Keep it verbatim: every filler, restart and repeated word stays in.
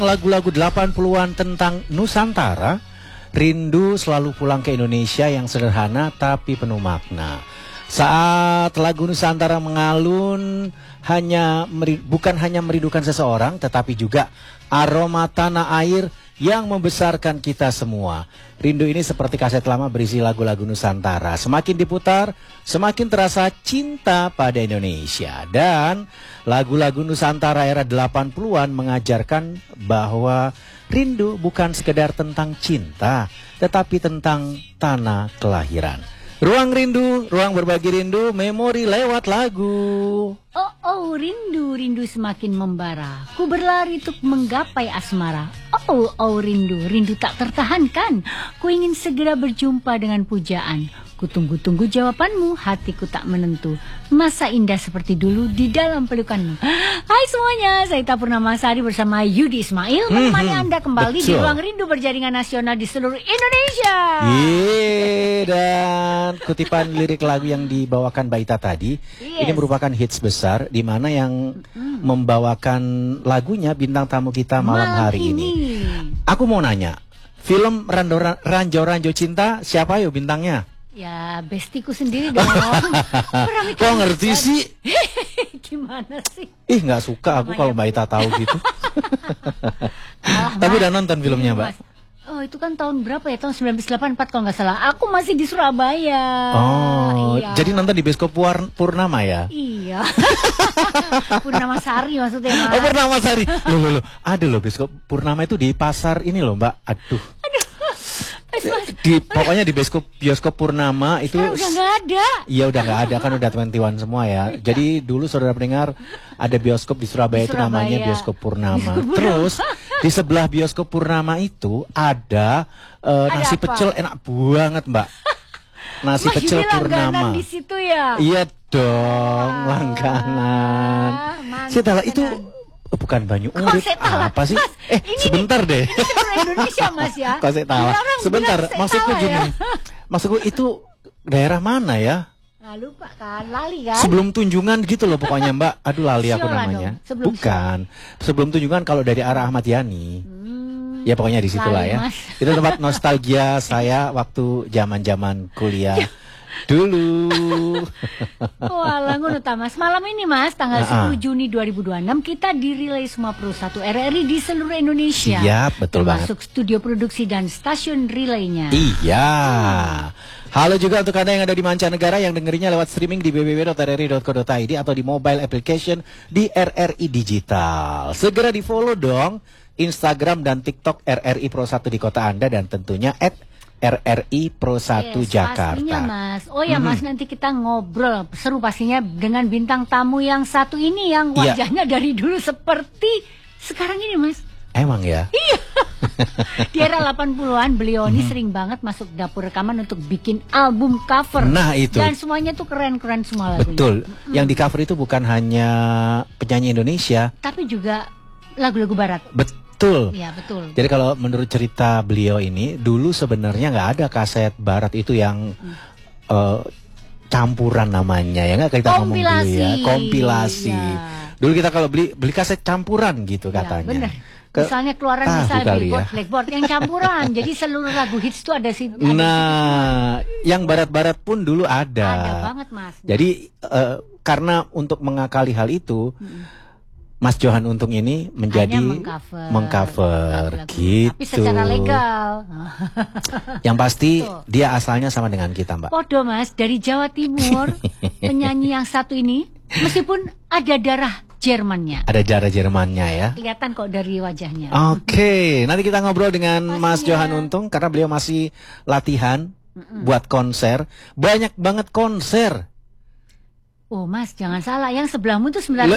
Lagu-lagu delapan puluhan tentang Nusantara, rindu selalu pulang ke Indonesia yang sederhana tapi penuh makna. Saat lagu Nusantara mengalun, hanya meri, bukan hanya merindukan seseorang, tetapi juga aroma tanah air yang membesarkan kita semua. Rindu ini seperti kaset lama berisi lagu-lagu Nusantara. Semakin diputar, semakin terasa cinta pada Indonesia. Dan lagu-lagu Nusantara era delapan puluhan mengajarkan bahwa rindu bukan sekedar tentang cinta, tetapi tentang tanah kelahiran. Ruang rindu, ruang berbagi rindu, memori lewat lagu. Oh, oh, rindu, rindu semakin membara. Ku berlari untuk menggapai asmara. Oh, oh, rindu, rindu tak tertahankan. Ku ingin segera berjumpa dengan pujaan. Ku tunggu-tunggu jawabanmu, hatiku tak menentu. Masa indah seperti dulu di dalam pelukanmu. Hai semuanya, saya Ita Purnamasari bersama Yudi Ismail menemani hmm, Anda kembali betul. Di Ruang Rindu Berjaringan Nasional di seluruh Indonesia. Yeay, dan kutipan lirik lagu yang dibawakan Mbak Ita tadi, yes. Ini merupakan hits besar di mana yang hmm. membawakan lagunya bintang tamu kita malam, malam hari ini. ini. Aku mau nanya, film Ranjau-Ranjau Cinta siapa yuk bintangnya? Ya, bestiku sendiri dong. Kok ngerti sih? Gimana sih? Ih, nggak suka aku kalau Mbak Ita tahu gitu. Tapi udah nonton filmnya, Mbak? Oh, itu kan tahun berapa ya? Tahun seribu sembilan ratus delapan puluh empat kalau nggak salah. Aku masih di Surabaya. Oh, iya. Jadi nonton di bioskop Purnama ya? Iya. Purnamasari maksudnya, Mas. Oh, Purnamasari. Loh, loh, loh. Ada loh bioskop Purnama itu di pasar ini loh, Mbak. Aduh. Aduh. Di pokoknya di bioskop bioskop Purnama itu sekarang udah nggak ada. Iya udah nggak ada kan udah dua puluh satu semua ya. Jadi dulu saudara pendengar ada bioskop di Surabaya, di Surabaya itu namanya bioskop Purnama. Terus di sebelah bioskop Purnama itu ada, uh, ada nasi apa? Pecel enak banget Mbak. Nasi Mas pecel Purnama. Di situ ya? Iya dong, ah, langganan. Saya itu oh, bukan Banyu Urip, apa sih? Mas, eh ini sebentar nih, deh. Ini Indonesia Mas ya. Kok saya tahu? Sebentar, maksudku gini. Ya? Maksudku itu daerah mana ya? Nah, lupa kan, lali kan? Sebelum Tunjungan gitu loh pokoknya Mbak. Aduh lali aku Siola namanya. Sebelum bukan. Siola. Sebelum Tunjungan kalau dari arah Ahmad Yani. Hmm, ya pokoknya di situlah ya. Mas. Itu tempat nostalgia saya waktu zaman-zaman kuliah. Dulu. Walah ngono ta Mas. Malam ini Mas, tanggal sepuluh Juni dua ribu dua puluh enam kita dirilai semua Pro satu R R I di seluruh Indonesia. Iya, betul banget. Termasuk studio produksi dan stasiun relaynya. Iya. Hmm. Halo juga untuk Anda yang ada di mancanegara yang dengerinnya lewat streaming di w w w dot r r i dot co dot i d atau di mobile application di R R I Digital. Segera di-follow dong Instagram dan TikTok R R I Pro satu di kota Anda dan tentunya at R R I Pro satu yes, Jakarta. Pastinya Mas. Oh ya mm-hmm. Mas, nanti kita ngobrol seru pastinya dengan bintang tamu yang satu ini yang wajahnya yeah. dari dulu seperti sekarang ini Mas. Emang ya? Iya. Di era delapan puluhan beliau ini mm-hmm. sering banget masuk dapur rekaman untuk bikin album cover. Nah itu. Dan semuanya tuh keren-keren semua lagunya. Betul. Mm-hmm. Yang di cover itu bukan hanya penyanyi Indonesia, tapi juga lagu-lagu barat. Betul. Betul. Ya, betul. Jadi kalau menurut cerita beliau ini, dulu sebenarnya nggak ada kaset barat itu yang hmm. uh, campuran namanya, ya nggak kita ngomong dulu ya, kompilasi. Ya. Dulu kita kalau beli beli kaset campuran gitu ya, katanya. Bener. Ke, misalnya keluaran misalnya Blackboard, ya. Blackboard yang campuran, jadi seluruh lagu hits itu ada sih. Nah, yang barat-barat pun dulu ada. Ada banget Mas. Jadi uh, karena untuk mengakali hal itu. Hmm. Mas Johan Untung ini menjadi mengcover, mengcover gitu. Tapi secara legal. Yang pasti tuh. Dia asalnya sama dengan kita Mbak. Podo Mas, dari Jawa Timur. Penyanyi yang satu ini meskipun ada darah Jermannya. Ada darah Jermannya ya. Kelihatan kok dari wajahnya. Oke, okay. Nanti kita ngobrol dengan Pastinya. Mas Johan Untung karena beliau masih latihan Mm-mm. buat konser. Banyak banget konser. Oh Mas, jangan salah, yang sebelahmu itu sebenarnya